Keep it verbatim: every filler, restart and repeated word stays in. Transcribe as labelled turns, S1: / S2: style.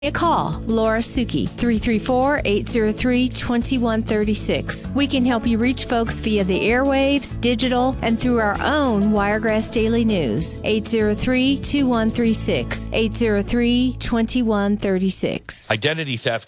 S1: A call, Laura Suki, three three four, eight zero three, two one three six. We can help you reach folks via the airwaves, digital, and through our own Wiregrass Daily News. eight zero three, two one three six, eight zero three, two one three six.
S2: Identity theft